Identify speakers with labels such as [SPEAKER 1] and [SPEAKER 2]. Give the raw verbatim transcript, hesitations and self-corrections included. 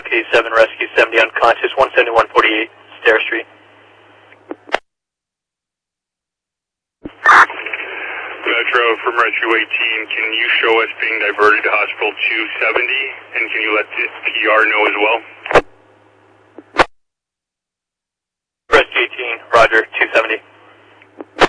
[SPEAKER 1] K seven, Rescue seventy, unconscious, one seventy-one forty-eight, Stair Street.
[SPEAKER 2] Metro from Rescue eighteen, can you show us being diverted to Hospital two seventy, and can you let the P R know as well?
[SPEAKER 1] Rescue eighteen, roger, two seventy.